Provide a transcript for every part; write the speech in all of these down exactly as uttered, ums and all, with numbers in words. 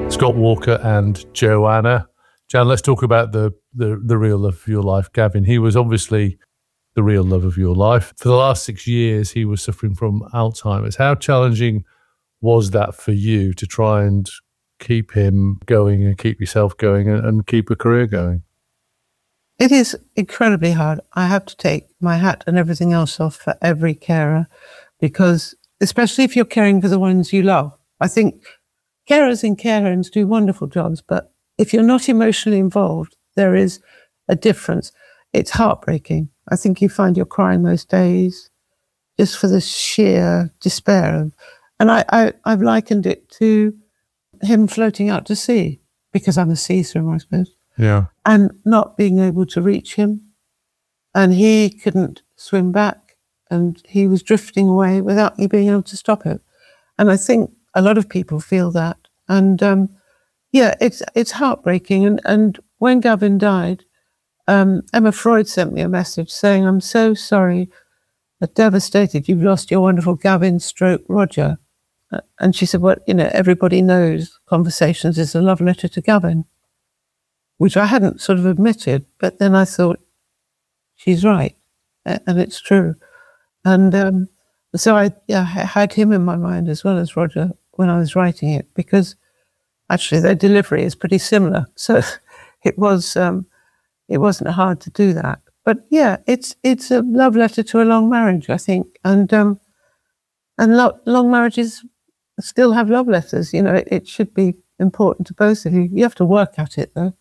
Scott Walker and Joanna. Jan, let's talk about the, the, the real love of your life, Gavin. He was obviously the real love of your life. For the last six years, he was suffering from Alzheimer's. How challenging was that for you to try and keep him going and keep yourself going and, and keep a career going? It is incredibly hard. I have to take my hat and everything else off for every carer, because especially if you're caring for the ones you love. I think carers in care homes do wonderful jobs, but if you're not emotionally involved, there is a difference. It's heartbreaking. I think you find you're crying most days just for the sheer despair of, and I, I, I've likened it to him floating out to sea, because I'm a sea swimmer, I suppose. Yeah. And not being able to reach him. And he couldn't swim back, and he was drifting away without me being able to stop it. And I think a lot of people feel that. And um, yeah, it's it's heartbreaking. And, and when Gavin died, um, Emma Freud sent me a message saying, "I'm so sorry, uh, devastated you've lost your wonderful Gavin stroke Roger." Uh, and she said, well, you know, everybody knows Conversations is a love letter to Gavin, which I hadn't sort of admitted. But then I thought, she's right. Uh, and it's true. And um, so I, yeah, I had him in my mind as well as Roger when I was writing it, because actually their delivery is pretty similar. So it was, um, it wasn't hard to do that. But yeah, it's it's a love letter to a long marriage, I think. And um, and lo- long marriages still have love letters. You know, it, it should be important to both of you. You have to work at it, though.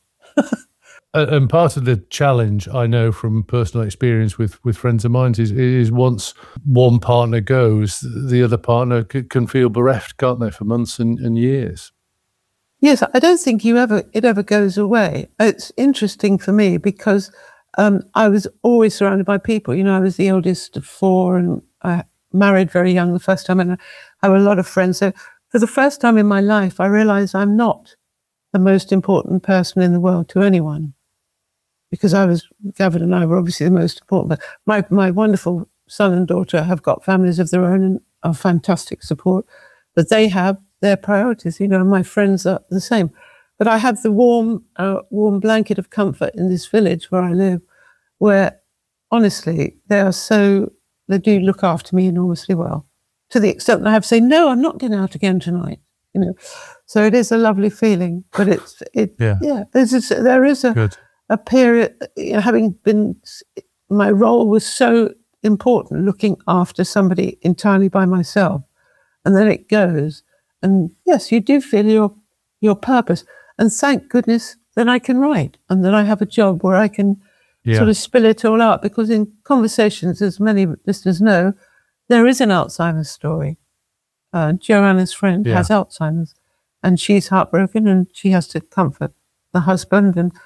And part of the challenge, I know from personal experience with, with friends of mine, is, is once one partner goes, the other partner c- can feel bereft, can't they, for months and, and years? Yes, I don't think you ever it ever goes away. It's interesting for me because um, I was always surrounded by people. You know, I was the oldest of four, and I married very young the first time, and I have a lot of friends. So for the first time in my life, I realised I'm not the most important person in the world to anyone. Because I was, Gavin and I were obviously the most important, but my, my wonderful son and daughter have got families of their own and are fantastic support, but they have their priorities, you know, and my friends are the same. But I have the warm, uh, warm blanket of comfort in this village where I live, where honestly, they are so, they do look after me enormously well, to the extent that I have to say, no, I'm not going out again tonight, you know. So it is a lovely feeling, but it's, it, yeah, yeah there's a, there is a, Good. a period, you know, having been, my role was so important, looking after somebody entirely by myself. And then it goes. And yes, you do feel your your purpose. And thank goodness that I can write and that I have a job where I can yeah. sort of spill it all out. Because in Conversations, as many listeners know, there is an Alzheimer's story. Uh, Joanna's friend yeah. has Alzheimer's, and she's heartbroken, and she has to comfort the husband. And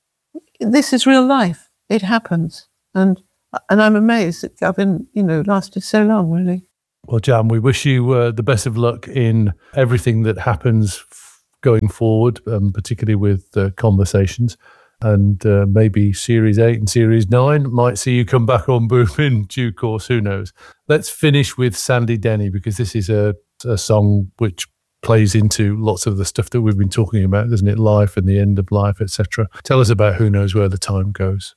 this is real life. It happens. And and I'm amazed that Gavin, you know, lasted so long, really. Well, Jan, we wish you uh, the best of luck in everything that happens f- going forward, um, particularly with uh, Conversations. And uh, maybe Series eight and Series nine might see you come back on Boom in due course, who knows. Let's finish with Sandy Denny, because this is a, a song which plays into lots of the stuff that we've been talking about, doesn't it? Life and the end of life, et cetera. Tell us about Who Knows Where the Time Goes.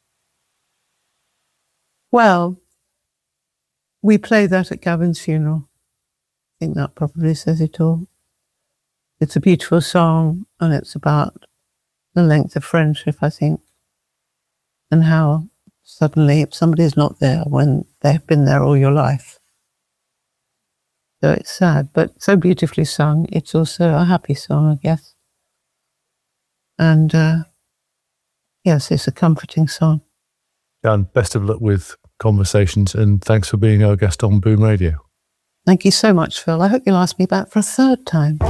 Well, we played that at Gavin's funeral. I think that probably says it all. It's a beautiful song, and it's about the length of friendship, I think, and how suddenly somebody's not there when they've been there all your life. So it's sad, but so beautifully sung. It's also a happy song, I guess. And uh, yes, it's a comforting song. Jan, best of luck with Conversations, and thanks for being our guest on Boom Radio. Thank you so much, Phil. I hope you'll ask me back for a third time.